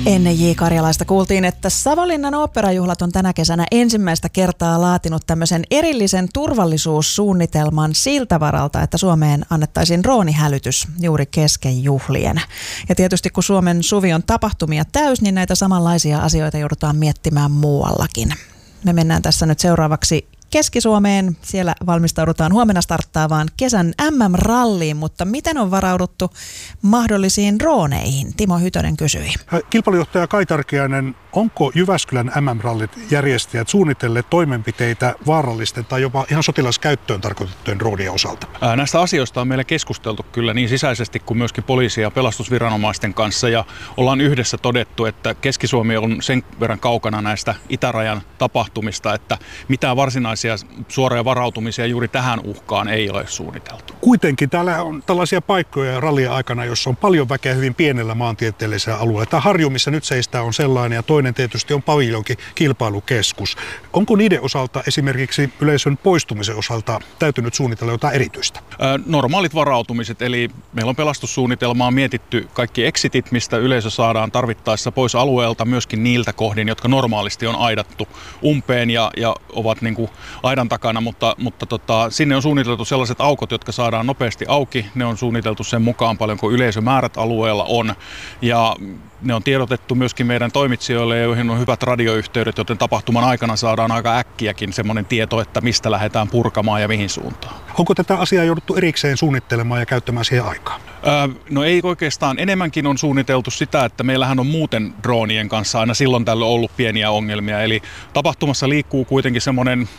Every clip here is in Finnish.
Ennen J. Karjalaista kuultiin, että Savonlinnan oopperajuhlat on tänä kesänä ensimmäistä kertaa laatinut tämmöisen erillisen turvallisuussuunnitelman siltä varalta, että Suomeen annettaisiin droonihälytys juuri kesken juhlien. Ja tietysti kun Suomen suvi on tapahtumia täys, niin näitä samanlaisia asioita joudutaan miettimään muuallakin. Me mennään tässä nyt seuraavaksi Keski-Suomeen. Siellä valmistaudutaan huomenna starttaavaan kesän MM-ralliin, mutta miten on varauduttu mahdollisiin drooneihin? Timo Hytönen kysyi. Kilpailujohtaja Kai Tarkiainen, onko Jyväskylän MM-rallit järjestäjät suunnitelleet toimenpiteitä vaarallisten tai jopa ihan sotilaskäyttöön tarkoitettujen droonien osalta? Näistä asioista on meillä keskusteltu kyllä niin sisäisesti kuin myöskin poliisi- ja pelastusviranomaisten kanssa, ja ollaan yhdessä todettu, että Keski-Suomi on sen verran kaukana näistä itärajan tapahtumista, että mitään varsinaisia suoria varautumisia juuri tähän uhkaan ei ole suunniteltu. Kuitenkin täällä on tällaisia paikkoja rallien aikana, jossa on paljon väkeä hyvin pienellä maantieteellisellä alueella. Tämä Harju, missä nyt seistää, on sellainen, ja toinen tietysti on Paviljonki kilpailukeskus. Onko niiden osalta esimerkiksi yleisön poistumisen osalta täytynyt suunnitella jotain erityistä? Normaalit varautumiset, eli meillä on pelastussuunnitelmaa mietitty kaikki exitit, mistä yleisö saadaan tarvittaessa pois alueelta, myöskin niiltä kohdin, jotka normaalisti on aidattu umpeen ja ovat niin kuin aidan takana, mutta sinne on suunniteltu sellaiset aukot, jotka saadaan nopeasti auki. Ne on suunniteltu sen mukaan paljon kuin yleisömäärät alueella on, ja ne on tiedotettu myöskin meidän toimitsijoille, joihin on hyvät radioyhteydet, joten tapahtuman aikana saadaan aika äkkiäkin semmoinen tieto, että mistä lähdetään purkamaan ja mihin suuntaan. Onko tätä asiaa jouduttu erikseen suunnittelemaan ja käyttämään siihen aikaa? No ei oikeastaan. Enemmänkin on suunniteltu sitä, että meillähän on muuten droonien kanssa aina silloin tällöin ollut pieniä ongelmia. Eli tapahtumassa liikkuu kuitenkin semmoinen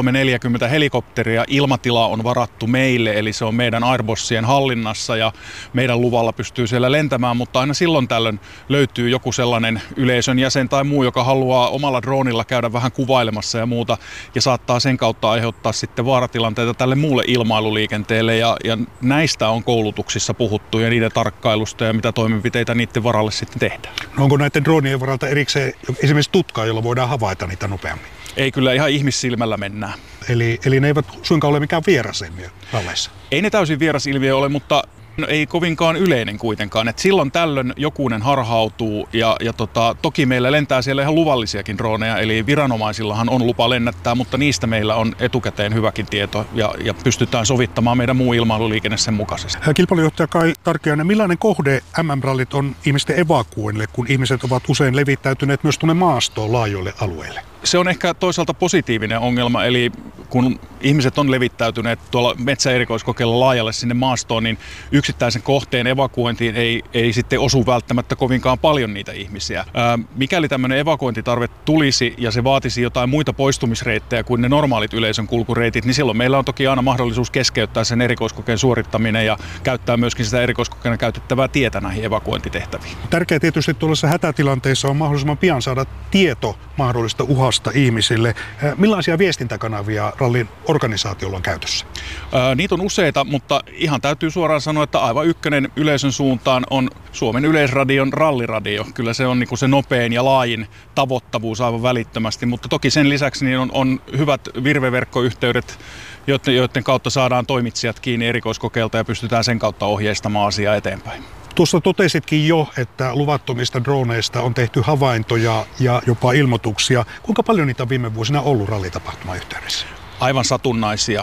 340 helikopteria. Ilmatila on varattu meille, eli se on meidän Airbossien hallinnassa ja meidän luvalla pystyy siellä lentämään, mutta aina silloin tällöin löytyy joku sellainen yleisön jäsen tai muu, joka haluaa omalla droonilla käydä vähän kuvailemassa ja muuta, ja saattaa sen kautta aiheuttaa sitten vaaratilanteita tälle muulle ilmailuliikenteelle, ja näistä on koulutuksissa puhuttu ja niiden tarkkailusta ja mitä toimenpiteitä niiden varalle sitten tehdään. No onko näiden droonien varalta erikseen esimerkiksi tutkaa, jolla voidaan havaita niitä nopeammin? Ei, kyllä ihan ihmissilmällä mennään. Eli ne eivät suinkaan ole mikään vieras ilmiö ralleissa? Ei ne täysin vieras ilmiö ole, mutta ei kovinkaan yleinen kuitenkaan. Et silloin tällöin jokunen harhautuu ja toki meillä lentää siellä ihan luvallisiakin droneja, eli viranomaisillahan on lupa lennättää, mutta niistä meillä on etukäteen hyväkin tieto ja pystytään sovittamaan meidän muu ilmailuliikenne sen mukaisesti. Kilpailujohtaja Kai Tarkiainen, millainen kohde MM-rallit on ihmisten evakuoinnille, kun ihmiset ovat usein levittäytyneet myös tuonne maastoon laajoille alueille? Se on ehkä toisaalta positiivinen ongelma, eli kun ihmiset on levittäytyneet tuolla metsäerikoiskokeilla laajalle sinne maastoon, niin yksittäisen kohteen evakuointiin ei sitten osu välttämättä kovinkaan paljon niitä ihmisiä. Mikäli tämmöinen evakuointitarve tulisi ja se vaatisi jotain muita poistumisreittejä kuin ne normaalit yleisön kulkureitit, niin silloin meillä on toki aina mahdollisuus keskeyttää sen erikoiskokeen suorittaminen ja käyttää myöskin sitä erikoiskokeena käytettävää tietä näihin evakuointitehtäviin. Tärkeää tietysti tuollaisessa hätätilanteessa on mahdollisimman pian saada tieto mahdollista uhasta ihmisille. Millaisia viestintäkanavia rallin organisaatiolla on käytössä? Niitä on useita, mutta ihan täytyy suoraan sanoa, että aivan ykkönen yleisön suuntaan on Suomen Yleisradion ralliradio. Kyllä se on niin kuin se nopein ja laajin tavoittavuus aivan välittömästi, mutta toki sen lisäksi niin on hyvät virveverkkoyhteydet, joiden kautta saadaan toimitsijat kiinni erikoiskokeilta ja pystytään sen kautta ohjeistamaan asiaa eteenpäin. Tuossa totesitkin jo, että luvattomista droneista on tehty havaintoja ja jopa ilmoituksia. Kuinka paljon niitä on viime vuosina ollut rallitapahtuman yhteydessä? Aivan satunnaisia,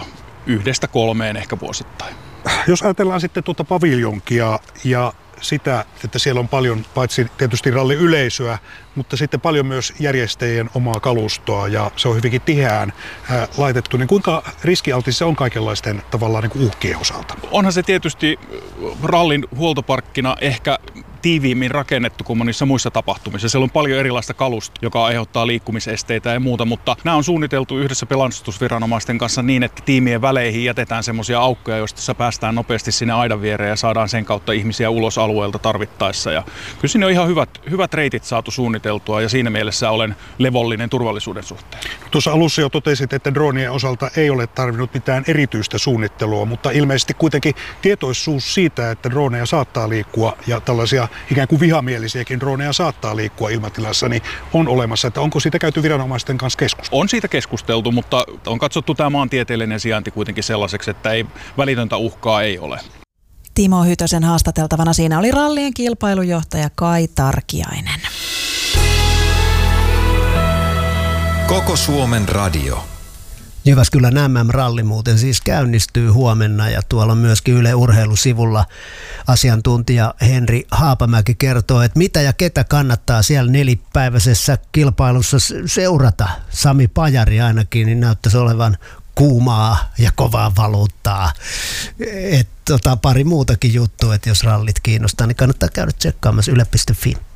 1-3 ehkä vuosittain. Jos ajatellaan sitten tuota paviljonkia ja sitä, että siellä on paljon paitsi tietysti ralliyleisöä, mutta sitten paljon myös järjestäjien omaa kalustoa ja se on hyvinkin tiheään laitettu, niin kuinka riskialtis se on kaikenlaisten tavallaan niin kuin uhkien osalta? Onhan se tietysti rallin huoltoparkkina ehkä tiiviimmin rakennettu kuin monissa muissa tapahtumissa. Siellä on paljon erilaista kalusta, joka aiheuttaa liikkumisesteitä ja muuta, mutta nämä on suunniteltu yhdessä pelastusviranomaisten kanssa niin, että tiimien väleihin jätetään semmoisia aukkoja, joista päästään nopeasti sinne aidan viereen ja saadaan sen kautta ihmisiä ulos alueelta tarvittaessa. Ja kyllä sinne on ihan hyvät reitit saatu suunniteltua ja siinä mielessä olen levollinen turvallisuuden suhteen. Tuossa alussa jo totesit, että dronien osalta ei ole tarvinnut mitään erityistä suunnittelua, mutta ilmeisesti kuitenkin tietoisuus siitä, että droneja saattaa liikkua ja tällaisia ikään kuin vihamielisiäkin droneja saattaa liikkua ilmatilassa, niin on olemassa, että onko siitä käyty viranomaisten kanssa keskustelua? On siitä keskusteltu, mutta on katsottu tämä maantieteellinen sijainti kuitenkin sellaiseksi, että välitöntä uhkaa ei ole. Timo Hytösen haastateltavana siinä oli rallien kilpailujohtaja Kai Tarkiainen. Koko Suomen radio. Jyväskylän MM-ralli muuten siis käynnistyy huomenna ja tuolla on myöskin Yle Urheilusivulla asiantuntija Henri Haapamäki kertoo, että mitä ja ketä kannattaa siellä nelipäiväisessä kilpailussa seurata. Sami Pajari ainakin niin näyttäisi olevan kuumaa ja kovaa valuuttaa. Pari muutakin juttua, että jos rallit kiinnostaa, niin kannattaa käydä tsekkaamassa yle.fi.